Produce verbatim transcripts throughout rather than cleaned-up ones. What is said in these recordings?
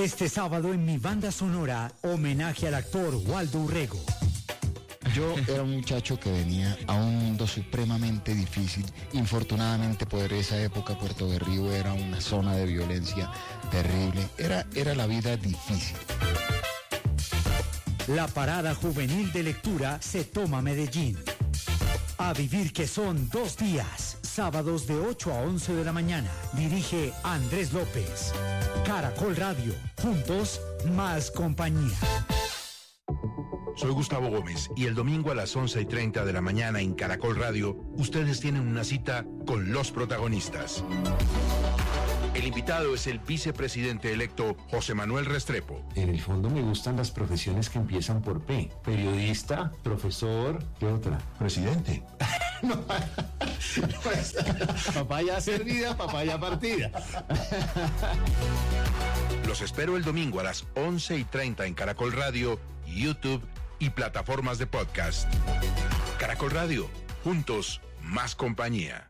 Este sábado en mi banda sonora, homenaje al actor Waldo Urrego. Yo era un muchacho que venía a un mundo supremamente difícil. Infortunadamente, por esa época, Puerto Berrío era una zona de violencia terrible. Era, era la vida difícil. La parada juvenil de lectura se toma Medellín. A vivir que son dos días, sábados de ocho a once de la mañana. Dirige Andrés López. Caracol Radio, juntos, más compañía. Soy Gustavo Gómez y el domingo a las once y treinta de la mañana en Caracol Radio, ustedes tienen una cita con los protagonistas. El invitado es el vicepresidente electo José Manuel Restrepo. En el fondo me gustan las profesiones que empiezan por P. Periodista, profesor, ¿qué otra? Presidente. No, pues, papaya servida, papaya partida. Los espero el domingo a las once y treinta en Caracol Radio, YouTube y plataformas de podcast. Caracol Radio, juntos, más compañía.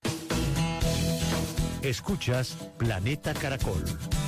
Escuchas Planeta Caracol.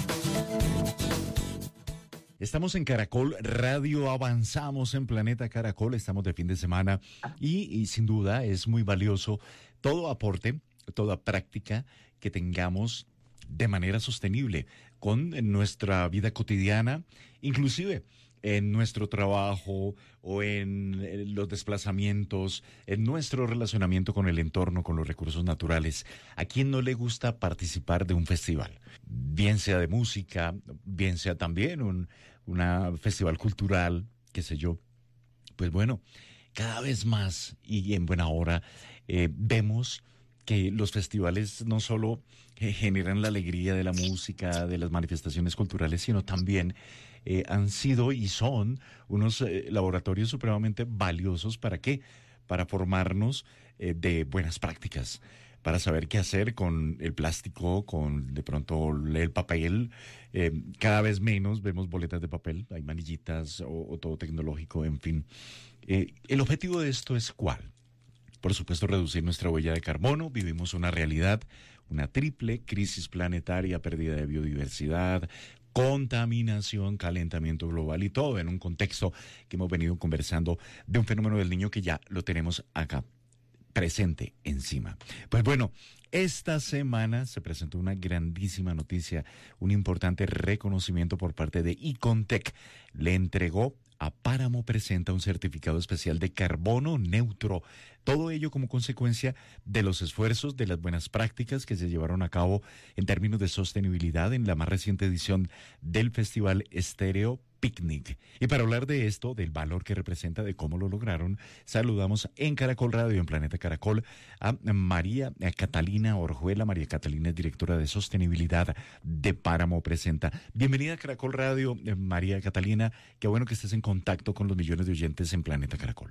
Estamos en Caracol Radio, avanzamos en Planeta Caracol, estamos de fin de semana y, y sin duda es muy valioso todo aporte, toda práctica que tengamos de manera sostenible con nuestra vida cotidiana, inclusive en nuestro trabajo o en los desplazamientos, en nuestro relacionamiento con el entorno, con los recursos naturales. ¿A quién no le gusta participar de un festival? Bien sea de música, bien sea también un una festival cultural, qué sé yo. Pues bueno, cada vez más y en buena hora eh, vemos que los festivales no solo eh, generan la alegría de la música, de las manifestaciones culturales, sino también eh, han sido y son unos eh, laboratorios supremamente valiosos. ¿Para qué? Para formarnos eh, de buenas prácticas, para saber qué hacer con el plástico, con de pronto el papel. Eh, cada vez menos vemos boletas de papel, hay manillitas o, o todo tecnológico, en fin. Eh, ¿El objetivo de esto es cuál? Por supuesto, reducir nuestra huella de carbono. Vivimos una realidad, una triple crisis planetaria, pérdida de biodiversidad, contaminación, calentamiento global y todo en un contexto que hemos venido conversando de un fenómeno del niño que ya lo tenemos acá presente encima. Pues bueno, esta semana se presentó una grandísima noticia, un importante reconocimiento por parte de Icontec. Le entregó a Páramo Presenta un certificado especial de carbono neutro. Todo ello como consecuencia de los esfuerzos, de las buenas prácticas que se llevaron a cabo en términos de sostenibilidad en la más reciente edición del Festival Estéreo Picnic. Y para hablar de esto, del valor que representa, de cómo lo lograron, saludamos en Caracol Radio, en Planeta Caracol, a María Catalina Orjuela. María Catalina es directora de sostenibilidad de Páramo Presenta. Bienvenida a Caracol Radio, María Catalina. Qué bueno que estés en contacto con los millones de oyentes en Planeta Caracol.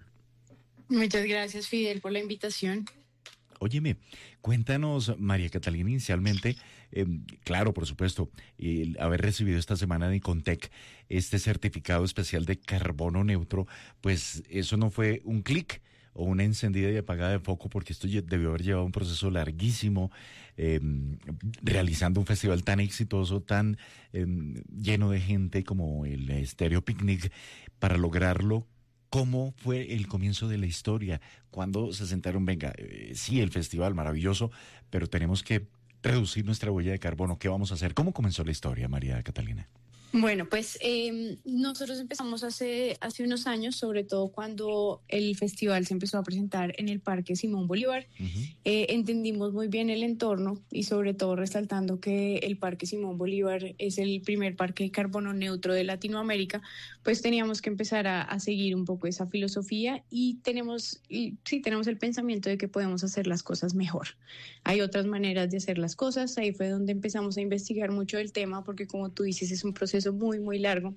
Muchas gracias, Fidel, por la invitación. Óyeme, cuéntanos, María Catalina, inicialmente, eh, claro, por supuesto, el haber recibido esta semana de Icontec este certificado especial de carbono neutro, pues eso no fue un clic o una encendida y apagada de foco, porque esto debió haber llevado un proceso larguísimo, eh, realizando un festival tan exitoso, tan eh, lleno de gente como el Estéreo Picnic, para lograrlo. ¿Cómo fue el comienzo de la historia? Cuando se sentaron, venga, eh, sí, el festival maravilloso, pero tenemos que reducir nuestra huella de carbono. ¿Qué vamos a hacer? ¿Cómo comenzó la historia, María Catalina? Bueno, pues eh, nosotros empezamos hace, hace unos años, sobre todo cuando el festival se empezó a presentar en el Parque Simón Bolívar. Uh-huh. eh, entendimos muy bien el entorno y sobre todo resaltando que el Parque Simón Bolívar es el primer parque de carbono neutro de Latinoamérica, pues teníamos que empezar a, a seguir un poco esa filosofía y tenemos, y, sí, tenemos el pensamiento de que podemos hacer las cosas mejor. Hay otras maneras de hacer las cosas, ahí fue donde empezamos a investigar mucho del tema, porque como tú dices, es un proceso muy, muy largo.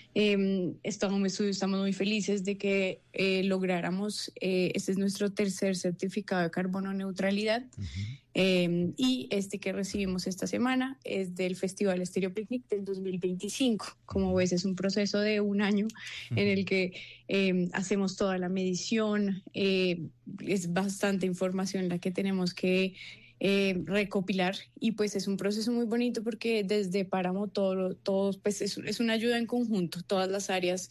Eh, estamos, estamos muy felices de que eh, lográramos, eh, este es nuestro tercer certificado de carbono neutralidad. Uh-huh. eh, y este que recibimos esta semana es del Festival Estéreo Picnic del dos mil veinticinco. Como ves, es un proceso de un año uh-huh. en el que eh, hacemos toda la medición, eh, es bastante información la que tenemos que eh, recopilar, y pues es un proceso muy bonito porque desde Páramo todo, todo pues es, es una ayuda en conjunto, todas las áreas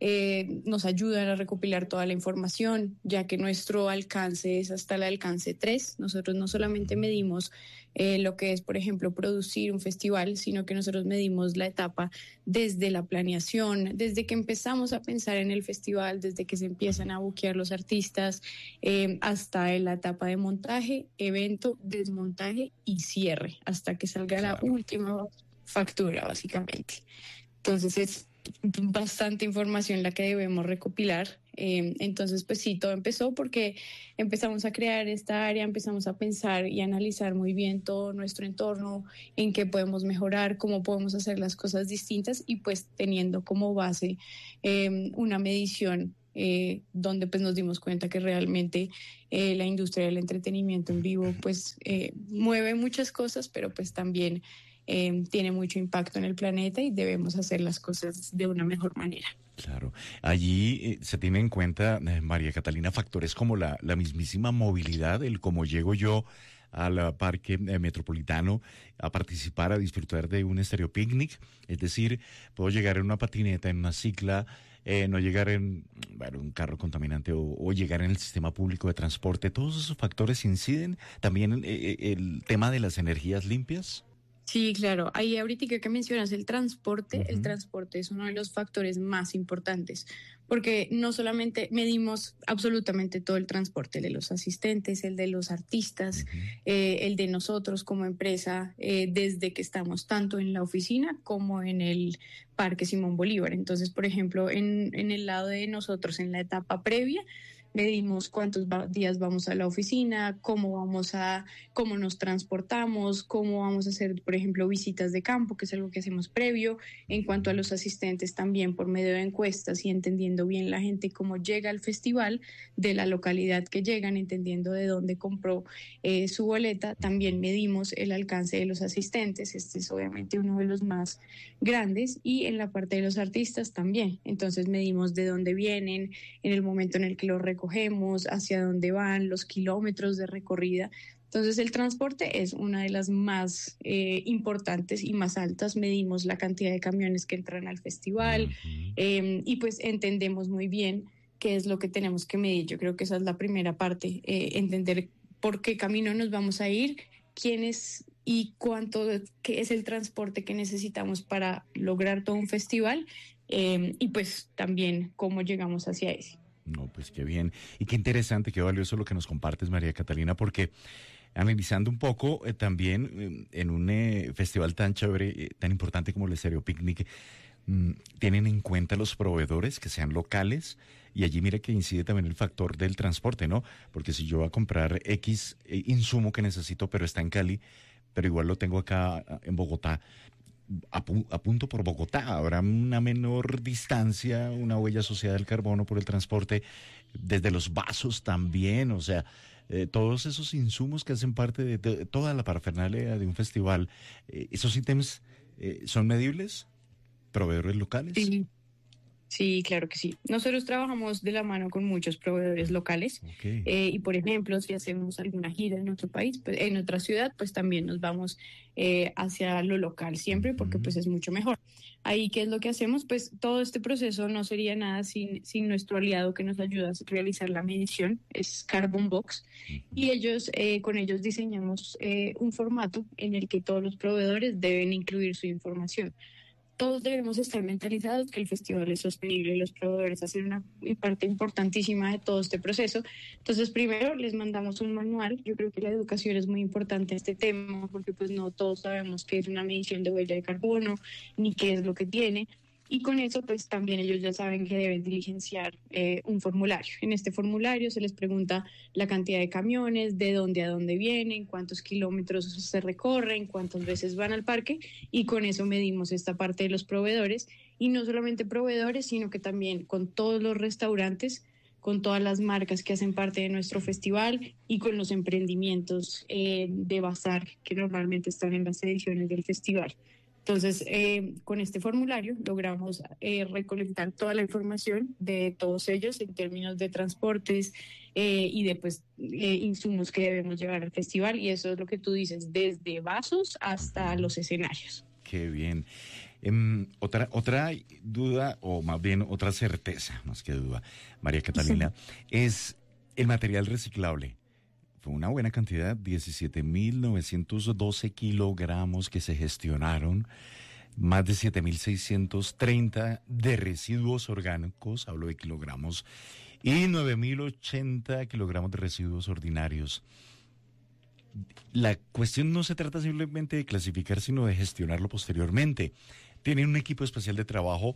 eh, nos ayudan a recopilar toda la información, ya que nuestro alcance es hasta el alcance tres. Nosotros no solamente medimos eh, lo que es, por ejemplo, producir un festival, sino que nosotros medimos la etapa desde la planeación, desde que empezamos a pensar en el festival, desde que se empiezan a buquear los artistas, eh, hasta la etapa de montaje, evento, desmontaje y cierre, hasta que salga la última factura, básicamente. Entonces es bastante información la que debemos recopilar. Eh, entonces, pues sí, todo empezó porque empezamos a crear esta área, empezamos a pensar y analizar muy bien todo nuestro entorno, en qué podemos mejorar, cómo podemos hacer las cosas distintas, y pues teniendo como base eh, una medición eh, donde pues nos dimos cuenta que realmente eh, la industria del entretenimiento en vivo pues eh, mueve muchas cosas, pero pues también Eh, tiene mucho impacto en el planeta y debemos hacer las cosas de una mejor manera. Claro. Allí eh, se tiene en cuenta, eh, María Catalina, factores como la, la mismísima movilidad, el cómo llego yo al parque eh, metropolitano a participar, a disfrutar de un estéreo picnic. Es decir, puedo llegar en una patineta, en una cicla, eh, no llegar en bueno, un carro contaminante o, o llegar en el sistema público de transporte. ¿Todos esos factores inciden? También eh, el tema de las energías limpias. Sí, claro. Ahí ahorita que mencionas el transporte, Uh-huh. el transporte es uno de los factores más importantes, porque no solamente medimos absolutamente todo el transporte, el de los asistentes, el de los artistas, Uh-huh. eh, el de nosotros como empresa, eh, desde que estamos tanto en la oficina como en el Parque Simón Bolívar. Entonces, por ejemplo, en, en el lado de nosotros, en la etapa previa, medimos cuántos va- días vamos a la oficina, cómo vamos a, cómo nos transportamos, cómo vamos a hacer, por ejemplo, visitas de campo, que es algo que hacemos previo. En cuanto a los asistentes, también por medio de encuestas y entendiendo bien la gente cómo llega al festival, de la localidad que llegan, entendiendo de dónde compró eh, su boleta. También medimos el alcance de los asistentes. Este es obviamente uno de los más grandes, y en la parte de los artistas también. Entonces medimos de dónde vienen, en el momento en el que los recogemos, hacia dónde van, los kilómetros de recorrida. Entonces el transporte es una de las más eh, importantes y más altas. Medimos la cantidad de camiones que entran al festival, Uh-huh. eh, y pues entendemos muy bien qué es lo que tenemos que medir. Yo creo que esa es la primera parte, eh, entender por qué camino nos vamos a ir, quién es y cuánto qué es el transporte que necesitamos para lograr todo un festival, eh, y pues también cómo llegamos hacia ese. No, pues qué bien. Y qué interesante, qué valioso lo que nos compartes, María Catalina, porque analizando un poco eh, también eh, en un eh, festival tan chévere, eh, tan importante como el Estéreo Picnic, mm, tienen en cuenta los proveedores que sean locales, y allí mira que incide también el factor del transporte, ¿no? Porque si yo voy a comprar X eh, insumo que necesito, pero está en Cali, pero igual lo tengo acá ah, en Bogotá, apu- apunto por Bogotá, habrá una menor distancia, una huella asociada al carbono por el transporte, desde los vasos también, o sea, eh, todos esos insumos que hacen parte de, de toda la parafernalia de un festival, eh, ¿esos ítems eh, son medibles? ¿Proveedores locales? Sí. Sí, claro que sí. Nosotros trabajamos de la mano con muchos proveedores locales, Ok. eh, y, por ejemplo, si hacemos alguna gira en otro país, pues, en otra ciudad, pues también nos vamos eh, hacia lo local siempre, porque Ujú. pues es mucho mejor. Ahí, ¿qué es lo que hacemos? Pues todo este proceso no sería nada sin, sin nuestro aliado que nos ayuda a realizar la medición, es Carbon Box, y ellos, eh, con ellos diseñamos eh, un formato en el que todos los proveedores deben incluir su información. Todos debemos estar mentalizados que el festival es sostenible y los proveedores hacen una parte importantísima de todo este proceso. Entonces, primero les mandamos un manual. Yo creo que la educación es muy importante en este tema, porque pues no todos sabemos qué es una medición de huella de carbono ni qué es lo que tiene. Y con eso, pues también ellos ya saben que deben diligenciar eh, un formulario. En este formulario se les pregunta la cantidad de camiones, de dónde a dónde vienen, cuántos kilómetros se recorren, cuántas veces van al parque, y con eso medimos esta parte de los proveedores. Y no solamente proveedores, sino que también con todos los restaurantes, con todas las marcas que hacen parte de nuestro festival y con los emprendimientos eh, de bazar que normalmente están en las ediciones del festival. Entonces, eh, con este formulario logramos eh, recolectar toda la información de todos ellos en términos de transportes eh, y de pues, eh, insumos que debemos llevar al festival, y eso es lo que tú dices, desde vasos hasta los escenarios. Qué bien. Um, otra, otra duda, o más bien otra certeza, más que duda, María Catalina, sí. es el material reciclable. Fue una buena cantidad, diecisiete mil novecientos doce kilogramos que se gestionaron, más de siete mil seiscientos treinta de residuos orgánicos, hablo de kilogramos, y nueve mil ochenta kilogramos de residuos ordinarios. La cuestión no se trata simplemente de clasificar, sino de gestionarlo posteriormente. ¿Tienen un equipo especial de trabajo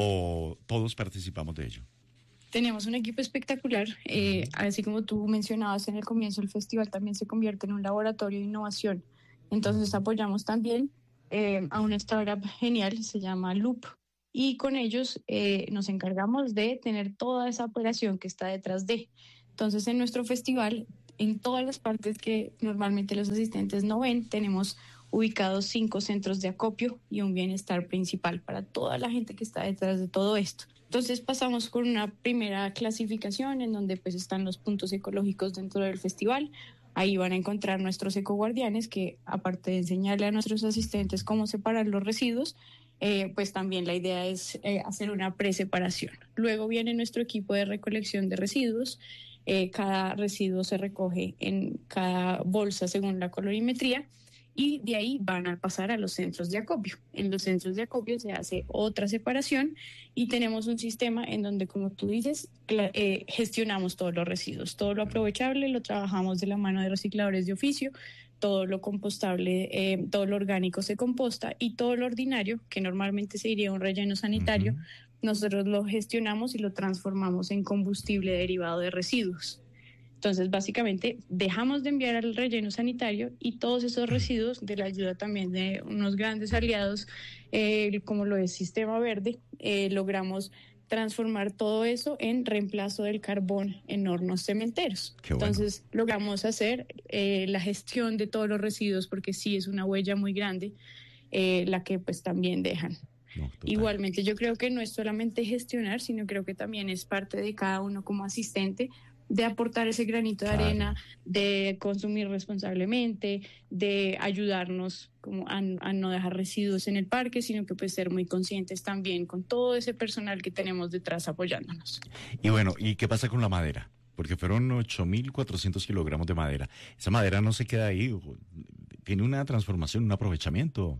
o todos participamos de ello? Tenemos un equipo espectacular, eh, así como tú mencionabas en el comienzo, el festival también se convierte en un laboratorio de innovación. Entonces apoyamos también eh, a una startup genial, se llama Loop, y con ellos eh, nos encargamos de tener toda esa operación que está detrás de. Entonces en nuestro festival, en todas las partes que normalmente los asistentes no ven, tenemos ubicados cinco centros de acopio y un bienestar principal para toda la gente que está detrás de todo esto. Entonces pasamos con una primera clasificación en donde pues están los puntos ecológicos dentro del festival. Ahí van a encontrar nuestros ecoguardianes que, aparte de enseñarle a nuestros asistentes cómo separar los residuos, eh, pues también la idea es eh, hacer una preseparación. Luego viene nuestro equipo de recolección de residuos. Eh, cada residuo se recoge en cada bolsa según la colorimetría, y de ahí van a pasar a los centros de acopio. En los centros de acopio se hace otra separación y tenemos un sistema en donde, como tú dices, eh, gestionamos todos los residuos. Todo lo aprovechable lo trabajamos de la mano de recicladores de oficio, todo lo compostable, eh, todo lo orgánico se composta, y todo lo ordinario, que normalmente se iría a un relleno sanitario, uh-huh. nosotros lo gestionamos y lo transformamos en combustible derivado de residuos. Entonces, básicamente, dejamos de enviar al relleno sanitario, y todos esos residuos, de la ayuda también de unos grandes aliados, eh, como lo es Sistema Verde, eh, logramos transformar todo eso en reemplazo del carbón en hornos cementeros. Qué bueno. Entonces, logramos hacer eh, la gestión de todos los residuos, porque sí es una huella muy grande eh, la que pues también dejan. No, igualmente, yo creo que no es solamente gestionar, sino creo que también es parte de cada uno como asistente, de aportar ese granito de claro. arena, de consumir responsablemente, de ayudarnos como a, a no dejar residuos en el parque, sino que pues ser muy conscientes también con todo ese personal que tenemos detrás apoyándonos. Y bueno, ¿y qué pasa con la madera? Porque fueron ocho mil cuatrocientos kilogramos de madera. Esa madera no se queda ahí, tiene una transformación, un aprovechamiento.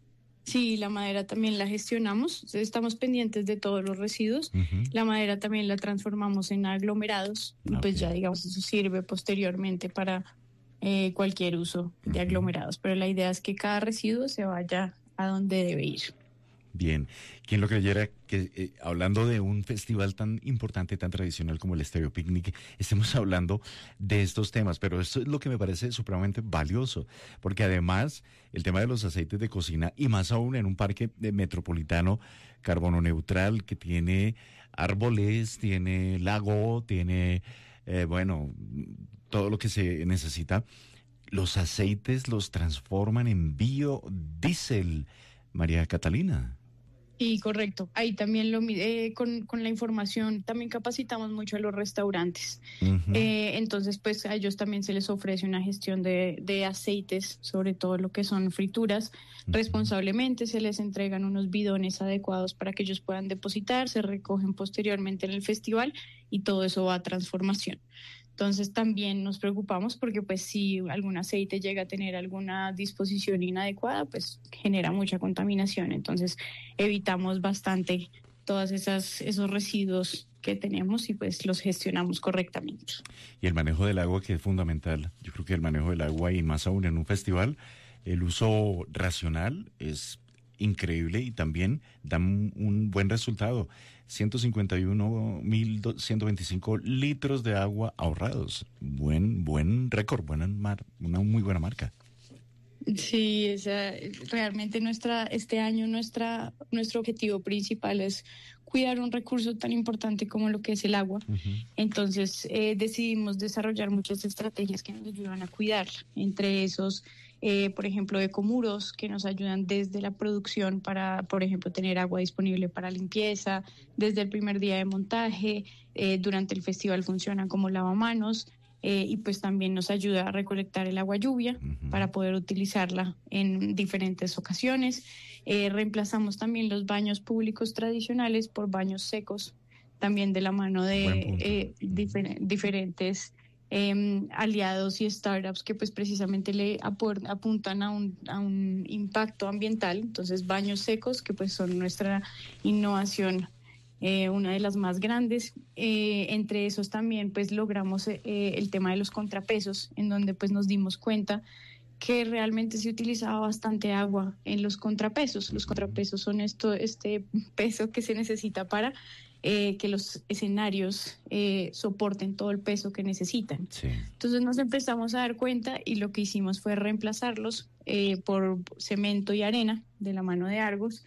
Sí, la madera también la gestionamos, estamos pendientes de todos los residuos. Uh-huh. La madera también la transformamos en aglomerados, okay. y pues ya digamos eso sirve posteriormente para eh, cualquier uso de uh-huh. aglomerados, pero la idea es que cada residuo se vaya a donde debe ir. Bien, ¿quién lo creyera que eh, hablando de un festival tan importante, tan tradicional como el Estéreo Picnic, estemos hablando de estos temas? Pero esto es lo que me parece supremamente valioso, porque además el tema de los aceites de cocina, y más aún en un parque de metropolitano carbono neutral que tiene árboles, tiene lago, tiene, eh, bueno, todo lo que se necesita, los aceites los transforman en biodiesel, María Catalina. Sí, correcto. Ahí también lo eh, con, con la información también capacitamos mucho a los restaurantes. Uh-huh. Eh, entonces, pues a ellos también se les ofrece una gestión de, de aceites, sobre todo lo que son frituras. Uh-huh. Responsablemente se les entregan unos bidones adecuados para que ellos puedan depositar, se recogen posteriormente en el festival y todo eso va a transformación. Entonces también nos preocupamos porque pues si algún aceite llega a tener alguna disposición inadecuada, pues genera mucha contaminación. Entonces evitamos bastante todas esas esos residuos que tenemos y pues los gestionamos correctamente. Y el manejo del agua, que es fundamental. Yo creo que el manejo del agua, y más aún en un festival, el uso racional es increíble y también da un, un buen resultado. ciento cincuenta y uno mil ciento veinticinco litros de agua ahorrados. Buen buen récord, buena mar, una muy buena marca. Sí, esa, realmente nuestra este año nuestra nuestro objetivo principal es cuidar un recurso tan importante como lo que es el agua. Uh-huh. Entonces eh, decidimos desarrollar muchas estrategias que nos ayudan a cuidar. Entre esos eh, por ejemplo, ecomuros que nos ayudan desde la producción para, por ejemplo, tener agua disponible para limpieza, desde el primer día de montaje, eh, durante el festival funcionan como lavamanos. Eh, y pues también nos ayuda a recolectar el agua lluvia uh-huh. para poder utilizarla en diferentes ocasiones. Eh, reemplazamos también los baños públicos tradicionales por baños secos, también de la mano de eh, difer- diferentes eh, aliados y startups que pues precisamente le apu- apuntan a un, a un impacto ambiental. Entonces, baños secos, que pues son nuestra innovación, Eh, una de las más grandes. Eh, entre esos también pues logramos eh, el tema de los contrapesos, en donde pues nos dimos cuenta que realmente se utilizaba bastante agua en los contrapesos. Los contrapesos son esto, este peso que se necesita para eh, que los escenarios eh, soporten todo el peso que necesitan. Sí. Entonces nos empezamos a dar cuenta y lo que hicimos fue reemplazarlos eh, por cemento y arena de la mano de Argos.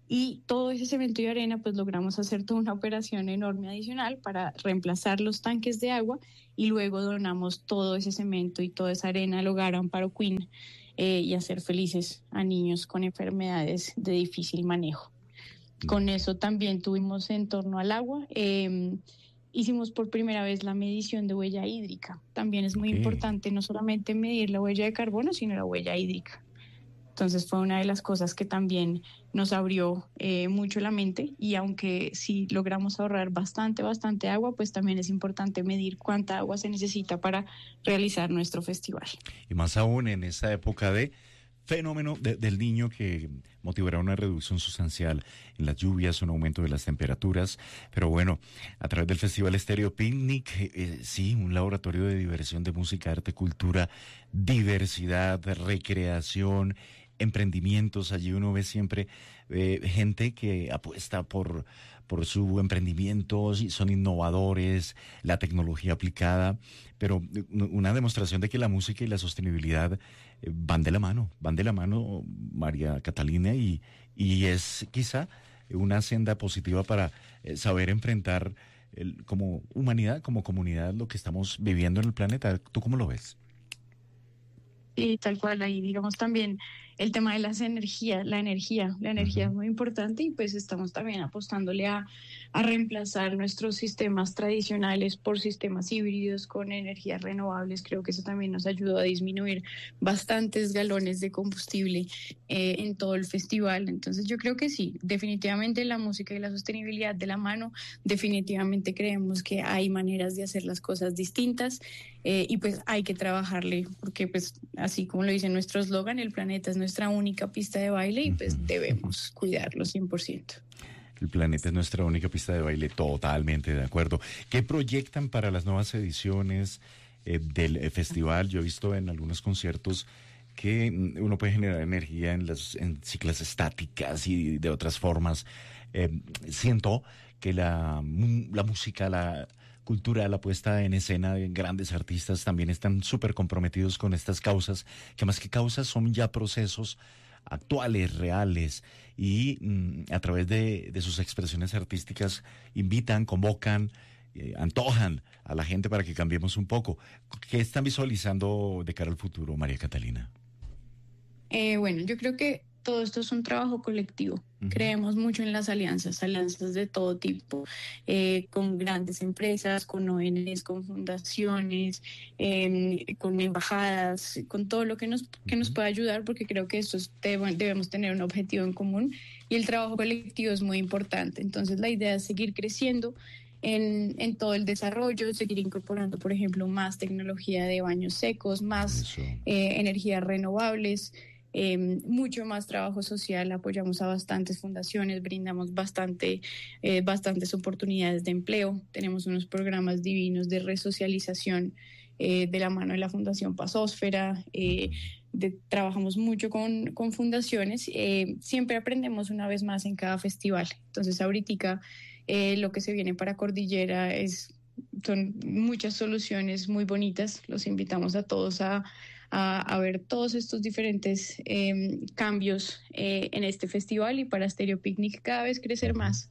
Y todo ese cemento y arena, pues logramos hacer toda una operación enorme adicional para reemplazar los tanques de agua y luego donamos todo ese cemento y toda esa arena al Hogar Amparo Queen eh, y hacer felices a niños con enfermedades de difícil manejo. Con eso también tuvimos en torno al agua. Eh, hicimos por primera vez la medición de huella hídrica. También es muy okay. importante no solamente medir la huella de carbono, sino la huella hídrica. Entonces fue una de las cosas que también nos abrió eh, mucho la mente, y aunque sí logramos ahorrar bastante, bastante agua, pues también es importante medir cuánta agua se necesita para realizar nuestro festival. Y más aún en esa época de fenómeno de, del niño, que motivará una reducción sustancial en las lluvias, un aumento de las temperaturas. Pero bueno, a través del Festival Estéreo Picnic, eh, sí, un laboratorio de diversión, de música, arte, cultura, diversidad, recreación, emprendimientos. Allí uno ve siempre eh, gente que apuesta por, por su emprendimiento, son innovadores, la tecnología aplicada, pero una demostración de que la música y la sostenibilidad eh, van de la mano, van de la mano, María Catalina, y, y es quizá una senda positiva para eh, saber enfrentar el, como humanidad, como comunidad, lo que estamos viviendo en el planeta. ¿Tú cómo lo ves? Sí, tal cual. Ahí digamos también el tema de las energías, la energía, la energía uh-huh. es muy importante, y pues estamos también apostándole a, a reemplazar nuestros sistemas tradicionales por sistemas híbridos con energías renovables. Creo que eso también nos ayudó a disminuir bastantes galones de combustible eh, en todo el festival. Entonces yo creo que sí, definitivamente la música y la sostenibilidad de la mano, definitivamente creemos que hay maneras de hacer las cosas distintas eh, y pues hay que trabajarle, porque pues así como lo dice nuestro eslogan, el planeta es nuestra única pista de baile y pues debemos cuidarlo cien por ciento. El planeta es nuestra única pista de baile, totalmente de acuerdo. ¿Qué proyectan para las nuevas ediciones eh, del eh, festival? Yo he visto en algunos conciertos que uno puede generar energía en las en ciclas estáticas y de otras formas. Eh, siento que la, la música, la cultura, la puesta en escena de grandes artistas también están súper comprometidos con estas causas, que más que causas son ya procesos actuales, reales, y mm, a través de, de sus expresiones artísticas invitan, convocan, eh, antojan a la gente para que cambiemos un poco. ¿Qué están visualizando de cara al futuro, María Catalina? Eh, bueno, yo creo que todo esto es un trabajo colectivo. Uh-huh. Creemos mucho en las alianzas, alianzas de todo tipo, eh, con grandes empresas, con O N Ges, con fundaciones, eh, con embajadas, con todo lo que nos, que nos pueda ayudar, porque creo que esto es, debemos tener un objetivo en común, y el trabajo colectivo es muy importante. Entonces la idea es seguir creciendo en, en todo el desarrollo, seguir incorporando, por ejemplo, más tecnología de baños secos, más eh, energías renovables, Eh, mucho más trabajo social. Apoyamos a bastantes fundaciones, brindamos bastante, eh, bastantes oportunidades de empleo, tenemos unos programas divinos de resocialización eh, de la mano de la Fundación Pazósfera, eh, de, trabajamos mucho con, con fundaciones, eh, siempre aprendemos una vez más en cada festival. Entonces ahorita eh, lo que se viene para Cordillera es, son muchas soluciones muy bonitas. Los invitamos a todos a A, a ver todos estos diferentes eh, cambios eh, en este festival, y para Estéreo Picnic cada vez crecer más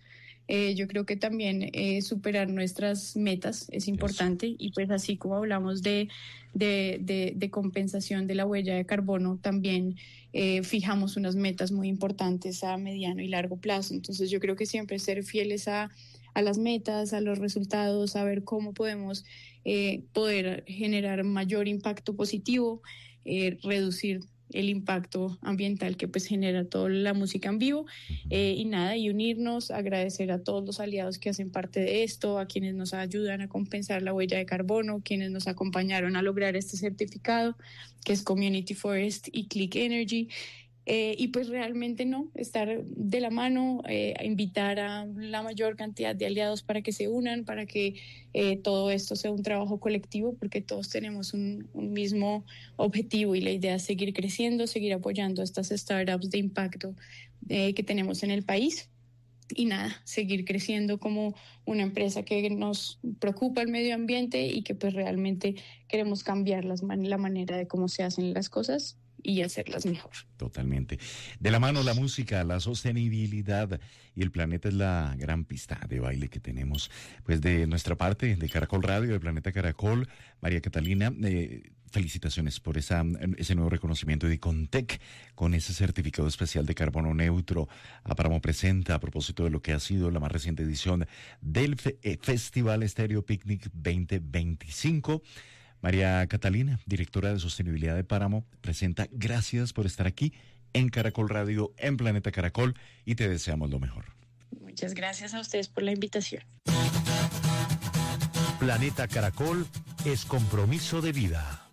Eh, yo creo que también eh, superar nuestras metas es importante, y pues así como hablamos de, de, de, de compensación de la huella de carbono, también eh, fijamos unas metas muy importantes a mediano y largo plazo. Entonces yo creo que siempre ser fieles a, a las metas, a los resultados, a ver cómo podemos eh, poder generar mayor impacto positivo, eh, reducir el impacto ambiental que pues genera toda la música en vivo, eh, y nada, y unirnos, agradecer a todos los aliados que hacen parte de esto, a quienes nos ayudan a compensar la huella de carbono, quienes nos acompañaron a lograr este certificado, que es Community Forest y Click Energy. Eh, y pues realmente no, estar de la mano, eh, invitar a la mayor cantidad de aliados para que se unan, para que eh, todo esto sea un trabajo colectivo, porque todos tenemos un, un mismo objetivo, y la idea es seguir creciendo, seguir apoyando a estas startups de impacto eh, que tenemos en el país. Y nada, seguir creciendo como una empresa que nos preocupa el medio ambiente y que pues realmente queremos cambiar las man- la manera de cómo se hacen las cosas y hacerlas mejor. Totalmente. De la mano la música, la sostenibilidad y el planeta es la gran pista de baile que tenemos. Pues de nuestra parte, de Caracol Radio, de Planeta Caracol, María Catalina, eh, felicitaciones por esa, ese nuevo reconocimiento de Icontec con ese certificado especial de carbono neutro. A Páramo presenta, a propósito de lo que ha sido la más reciente edición del Fe- eh, Festival Estéreo Picnic veinte veinticinco. María Catalina, directora de Sostenibilidad de Páramo, presenta gracias por estar aquí en Caracol Radio, en Planeta Caracol, y te deseamos lo mejor. Muchas gracias a ustedes por la invitación. Planeta Caracol es compromiso de vida.